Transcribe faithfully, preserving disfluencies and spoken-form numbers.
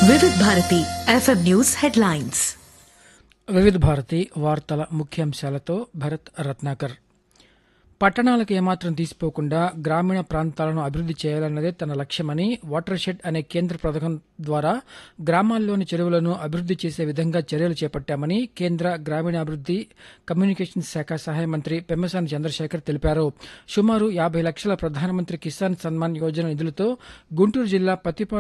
వివిధ Bharati FM news headlines. వివిధ భారతి వార్తల ముఖ్యాంశాలతో భరత్ రత్నాకర్. పట్టణాలకు ఏమాత్రం తీసిపోకుండా గ్రామీణ ప్రాంతాలను అభివృద్ధి చేయాలన్నదే తన లక్ష్యమని వాటర్ షెడ్ అనే కేంద్ర పథకం ద్వారా గ్రామాల్లోని చెరువులను అభివృద్ధి చేసే విధంగా చర్యలు చేపట్టామని కేంద్ర గ్రామీణాభివృద్ధి కమ్యూనికేషన్స్ శాఖ సహాయ మంత్రి పెమ్మసాని చంద్రశేఖర్ తెలిపారు. సుమారు యాభై లక్షల ప్రధానమంత్రి కిసాన్ సన్మాన్ యోజన నిధులతో గుంటూరు జిల్లా పత్తిపాడు